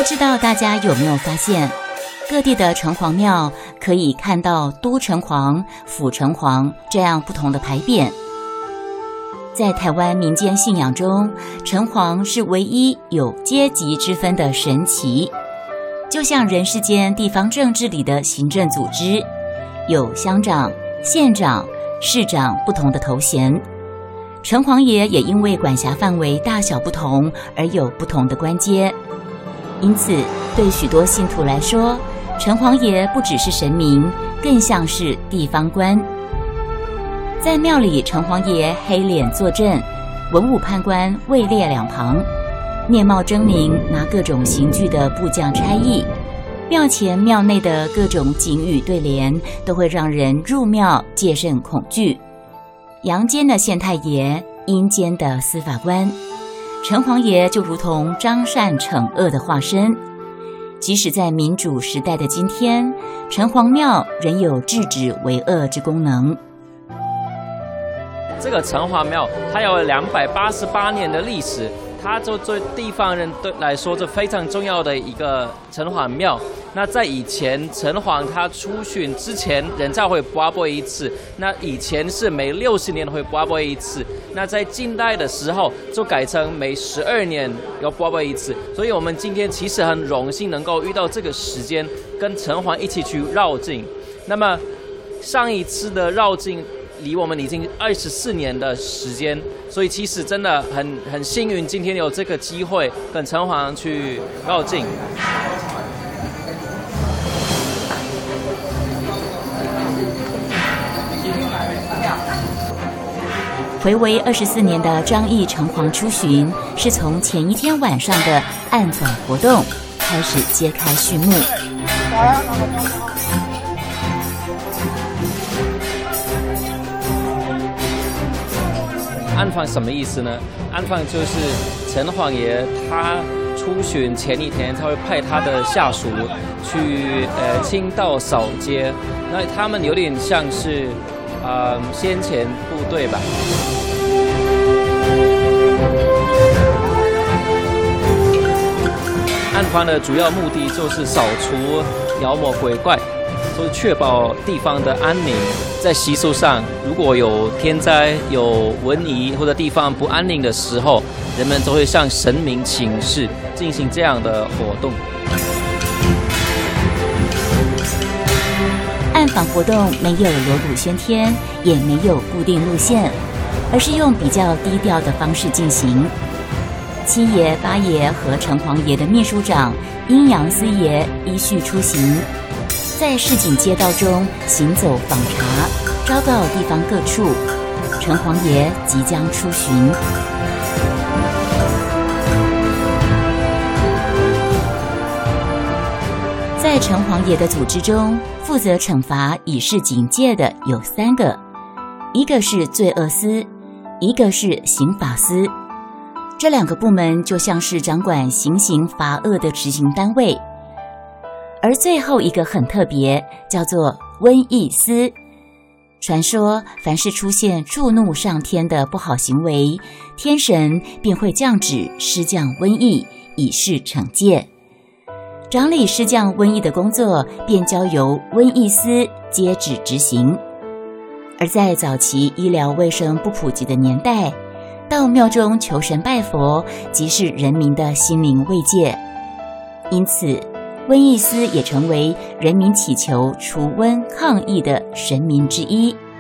不知道大家有没有发现，各地的城隍庙可以看到都城隍、府城隍这样不同的牌匾。在台湾民间信仰中，城隍是唯一有阶级之分的神祇，就像人世间地方政治里的行政组织，有乡长、县长、市长不同的头衔。城隍爷也因为管辖范围大小不同而有不同的官阶，因此对许多信徒来说，城隍爷不只是神明，更像是地方官。在庙里，城隍爷黑脸坐镇，文武判官位列两旁，面貌狰狞，拿各种刑具的部将差役。庙前庙内的各种警语对联，都会让人入庙戒慎恐惧。阳间的县太爷，阴间的司法官，城隍爷就如同彰善惩恶的化身。即使在民主时代的今天，城隍庙仍有制止为恶之功能。 这个城隍庙它有288年的历史，它就对地方人来说是非常重要的一个城隍庙。那在以前，城隍他出巡之前，人家会拔杯一次。那以前是每60年会拔杯一次。那在近代的时候，就改成每12年要拔杯一次。所以我们今天其实很荣幸能够遇到这个时间，跟城隍一起去绕境。那么上一次的绕境离我们已经24年的时间，所以其实真的很幸运，今天有这个机会跟城隍去绕境。 睽违24年的张义城隍出巡，是从前一天晚上的暗访活动开始揭开序幕。 暗访什么意思呢？暗访就是城隍爷他出巡前一天，他会派他的下属去清道扫街，那他们有点像是先遣部队吧。暗访的主要目的就是扫除妖魔鬼怪，就是确保地方的安宁。在习俗上，如果有天灾、有瘟疫或者地方不安宁的时候，人们都会向神明请示，进行这样的活动。 暗访活动没有锣鼓喧天，也没有固定路线，而是用比较低调的方式进行。七爷、八爷和城隍爷的秘书长、阴阳司爷依序出行，在市井街道中行走访查，昭告地方各处，城隍爷即将出巡。在城隍爷的组织中，负责惩罚以示警戒的有3个，一个是罪恶司，一个是刑法司。这2个部门就像是掌管行刑罚恶的执行单位。而最后一个很特别，叫做瘟疫司。传说凡是出现触怒上天的不好行为，天神便会降旨施降瘟疫，以示惩戒。掌理施降瘟疫的工作便交由瘟疫司接旨执行。而在早期医疗卫生不普及的年代，到庙中求神拜佛，即是人民的心灵慰藉。因此，瘟疫司也成为人民祈求除瘟抗疫的神明之一。